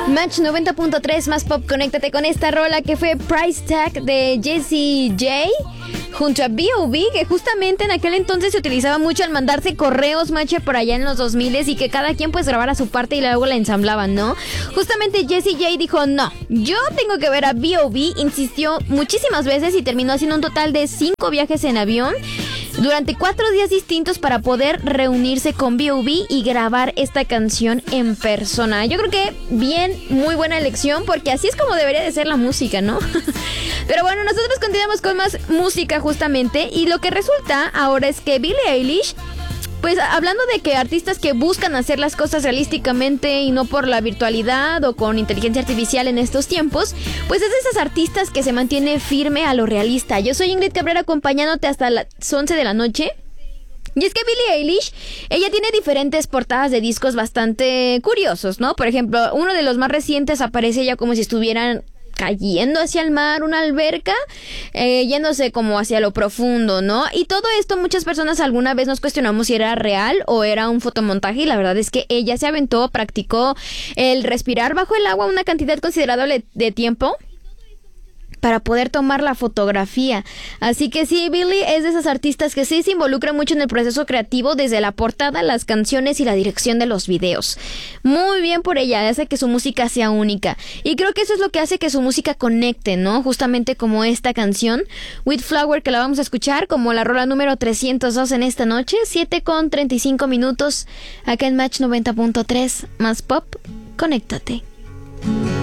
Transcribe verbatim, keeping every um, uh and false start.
Match noventa punto tres más pop, conéctate con esta rola que fue Price Tag de Jessie J junto a B O B, que justamente en aquel entonces se utilizaba mucho al mandarse correos, Mache, por allá en los dos mil y que cada quien pues grabara su parte y luego la ensamblaban, ¿no? Justamente Jessie J dijo, no, yo tengo que ver a B O B, insistió muchísimas veces y terminó haciendo un total de cinco viajes en avión durante cuatro días distintos para poder reunirse con B O B y grabar esta canción en persona. Yo creo que bien, muy buena elección, porque así es como debería de ser la música, ¿no? Pero bueno, nosotros continuamos con más música justamente, y lo que resulta ahora es que Billie Eilish, pues hablando de que artistas que buscan hacer las cosas realísticamente y no por la virtualidad o con inteligencia artificial en estos tiempos, pues es de esas artistas que se mantiene firme a lo realista. Yo soy Ingrid Cabrera acompañándote hasta las once de la noche. Y es que Billie Eilish, ella tiene diferentes portadas de discos bastante curiosos, ¿no? Por ejemplo, uno de los más recientes aparece ella como si estuvieran cayendo hacia el mar, una alberca, eh, yéndose como hacia lo profundo, ¿no? Y todo esto muchas personas alguna vez nos cuestionamos si era real o era un fotomontaje, y la verdad es que ella se aventó, practicó el respirar bajo el agua una cantidad considerable de tiempo para poder tomar la fotografía. Así que sí, Billie es de esas artistas que sí se involucra mucho en el proceso creativo, desde la portada, las canciones y la dirección de los videos. Muy bien por ella, hace que su música sea única. Y creo que eso es lo que hace que su música conecte, ¿no? Justamente como esta canción, With Flower, que la vamos a escuchar como la rola número trescientos dos en esta noche, siete con treinta y cinco minutos, acá en Match noventa punto tres, más pop, conéctate.